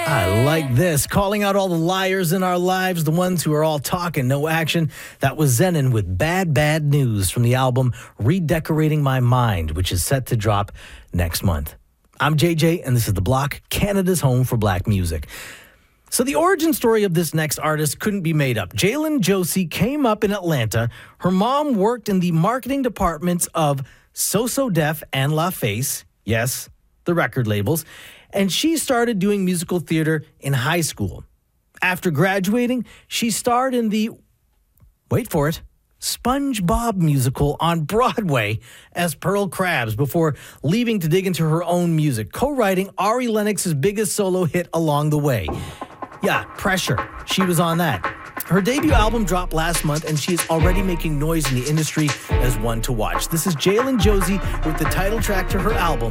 I like this. Calling out all the liars in our lives, the ones who are all talk and no action. That was Zenon with Bad, Bad News from the album Redecorating My Mind, which is set to drop next month. I'm JJ, and this is The Block, Canada's home for black music. So the origin story of this next artist couldn't be made up. Jaylin Josie came up in Atlanta. Her mom worked in the marketing departments of So So Def and La Face. Yes, the record labels. And she started doing musical theater in high school. After graduating, she starred in the, wait for it, SpongeBob musical on Broadway as Pearl Krabs before leaving to dig into her own music, co-writing Ari Lennox's biggest solo hit along the way. Yeah, Pressure. She was on that. Her debut album dropped last month, and she is already making noise in the industry as one to watch. This is Jaylin Josie with the title track to her album,